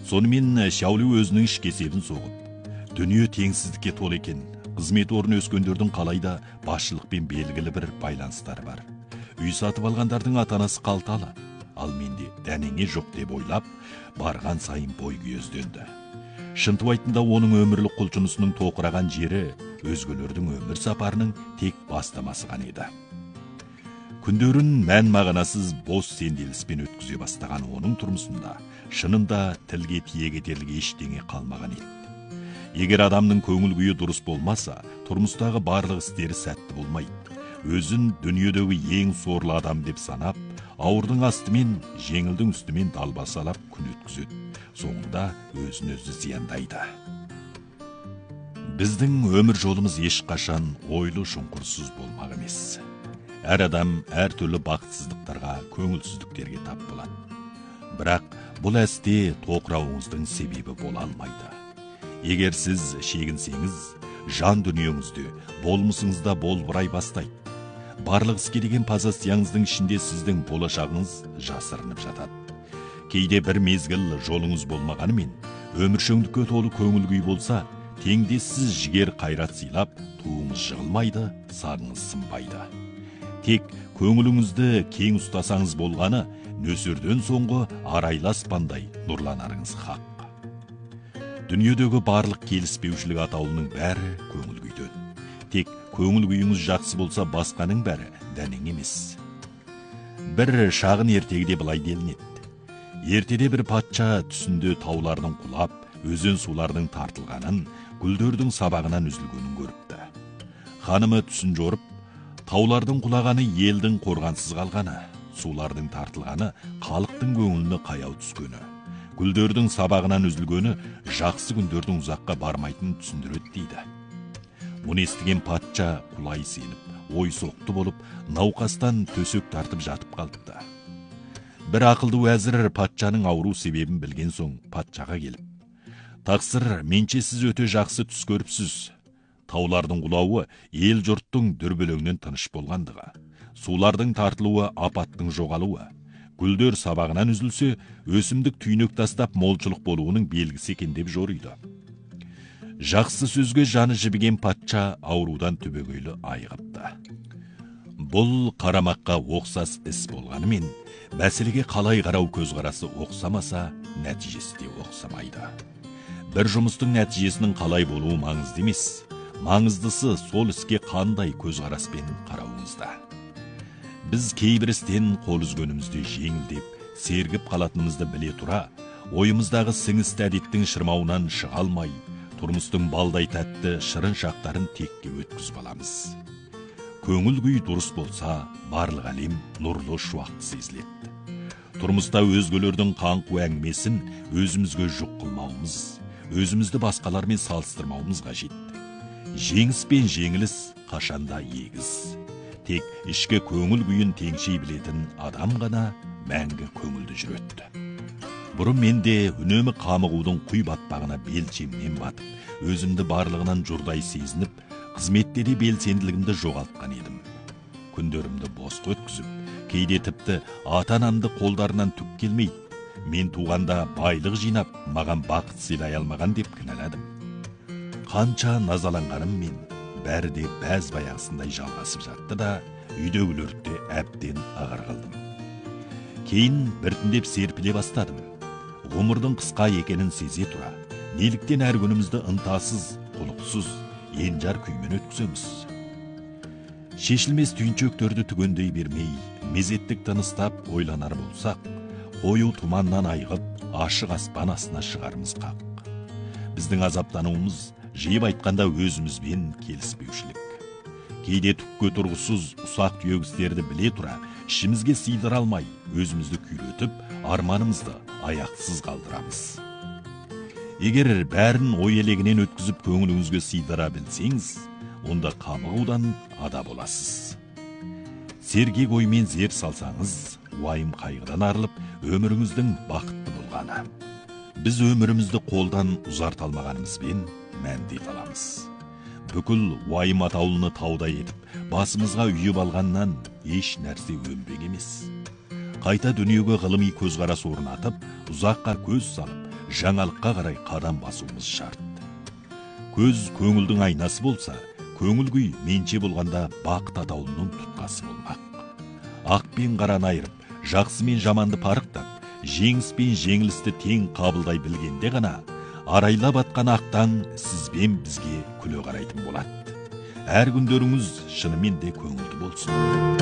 Сонымен Шаулю өзінің ішкі есебін соғып, дүние теңсіздікке толы екен, қызмет орны өскендердің қалайда басшылықпен белгілі бір байланыстары бар. Үй сатып алғандардың ата-анасы қалталы, ал менде дәнеңе жоқ деп ойлап, барған сайын бой күйезденді. Шынтуайтында оның өмірлік құлшынысының тоқыраған жері өзгелердің өмір сапарының тек бастамасы ғана еді. Күндерін мән мағынасыз бос сенделіспен өткізе бастаған оның тұрмысында шынында тілге тиек етерлік ештеңе қалмаған еді. Егер адамның көңіл күйі дұрыс болмаса, тұрмыстағы барлық істері сәтті болмайды. Өзін дүниедегі ең сорлы адам деп санап, ауырдың астымен, жеңілдің үстімен далбасалап күн өткізеді. Соңында өзін өзі зияндайды. Біздің өмір жолымыз ешқашан ойлы шұңқырсыз болмақ емес. Әр адам әр түрлі бақытсыздықтарға, көңілсіздіктерге тап болады. Бірақ бұл әсте тоқырауыңыздың себебі бола алмайды. Егер сіз шегінсеңіз, жан дүниеңізде, болмысыңызда болбырай бастайды. Барлық іске деген позицияңыздың ішінде сіздің болашағыңыз жасырынып жатады. Кейде бір мезгіл жолыңыз болмағанымен, өміршеңдікке толы көңіл күй болса, теңдессіз жігер қайрат сыйлап, туыңыз жығылмайды, сағыңыз сынбайды. Тек көңіліңізді кең ұстасаңыз болғаны, нөсерден соңғы арайлы аспандай нұрланарыңыз хақ. Дүниедегі барлық келіспеушілік атаулының бәрі көңіл күйден. Тек көңіл күйіңіз жақсы болса, басқаның бәрі дәнең емес. Бір шағын ертегіде былай делінеді. Ертеде бір патша түсінде таулардың құлап, өзен сулардың тартылғанын, гүлдердің сабағынан үзілгенін көріпті. Ханымы түсін жорып, таулардың құлағаны елдің қорғансыз қалғаны, сулардың тартылғаны халықтың көңіліне қаяу түскені, гүлдердің сабағынан үзілгені жақсы күндердің ұзаққа бармайтынын түсіндіреді дейді. Мұны естіген патша құлай сеніп, ой соқты болып, науқастан төсек тартып жатып қалыпты. Бір ақылды уәзір патшаның ауру себебін білген соң патшаға келіп: «Тақсыр, менше сіз өте жақсы түс көріпсіз. Таулардың құлауы ел жұрттың дүрбелеңнен тыныш болғандығы, сулардың тартылуы апаттың жоғалуы, гүлдер сабағынан үзілсе, өсімдік түйнек тастап молшылық болуының белгісі екен» деп жориды. Жақсы сөзге жаны жібіген патша аурудан түбегейлі айығыпты. Бұл қарамаққа оқсас іс болғанымен, мәселеге қалай қарау көзқарасы оқсамаса, нәтижесі де оқсамайды. Бір жұмыстың нәтижесінің қалай болуы маңызды емес, маңыздысы сол іске қандай көзқараспен қарауыңызда. Біз кейбір істен қол үзгенімізде жеңілдеп, сергіп қалатынымызды біле тұра, ойымыздағы сіңісті әдеттің шырмауынан шыға алмай, тұрмыстың балдай тәтті шырын шақтарын текке өткізіп аламыз. Көңіл күй дұрыс болса, барлық әлем нұрлы шуақты сезіледі. Тұрмыста өзгелердің қаңқу әңгімесін өзімізге жүк қылмауымыз, өзімізді басқалармен салыстырмауымыз қажет. Жеңіс пен жеңіліс қашанда егіз. Тек ішкі көңіл күйін теңшей білетін адам ғана мәңгі көңілді жүреді. Бұрын менде үнемі қамығудың құй батпағына белшемнен батып, өзімді барлығынан жұрдай сезініп, қызметте де белсенділігімді жоғалтқан едім. Күндерімді бос өткізіп, кейде тіпті ата-анамды қолдарынан түк келмейді. Мен туғанда байлық жинап, маған бақыт сыйлай алмаған деп кінәладым. Қанша назаланғаныммен, бәрі де бәз баяғысындай жалғасып жатты да, үйдегілерді әбден ағыр қылдым. Кейін біртіндеп серпіле бастадым. Ғұмырдың қысқа екенін сезе тұра, неліктен әр күнімізді ынтасыз, құлықсыз, енжар күймен өткіземіз. Шешілмес түйіншектерді түгендей бермей, мезеттік тыныстап ойланар болсақ, қою тұманнан айығып, ашық аспан астына шығарымыз қақ. Біздің азаптануымыз, жиып айтқанда өзімізбен келіспеушілік. Кейде түкке тұрғысыз ұсақ түйек істерді біле тұра, ішімізге сыйдыра алмай, өзімізді күйретіп, арманымызды аяқсыз қалдырамыз. Егер бәрін ой елегінен өткізіп көңіліңізге сыйдыра білсеңіз, онда қамығудан ада боласыз. Сергек оймен зер салсаңыз, уайым қайғыдан арылып, өміріңіздің бақытты болғаны. Біз өмірімізді қолдан ұзарта алмағанымызбен мәнде қаламыз. Бүкіл уайым атаулыны таудай етіп, басымызға үйіп алғаннан еш нәрсе өнбек емес. Қайта дүниеге ғылыми көзқарас орнатып, ұзаққа көз салып, жаңалыққа қарай қадам басуымыз шарт. Көз көңілдің айнасы болса, көңіл күй менше болғанда бақыт атаулының тұтқасы болмақ. Ақ пен қараны айырып, жақсы мен жаманды парықтап, жеңіс пен жеңілісті тең қабылдай білгенде ғана арайлап атқан ақтаң сізбен бізге күле қарайтын болады. Әр күндеріңіз шынымен де көңілді болсын.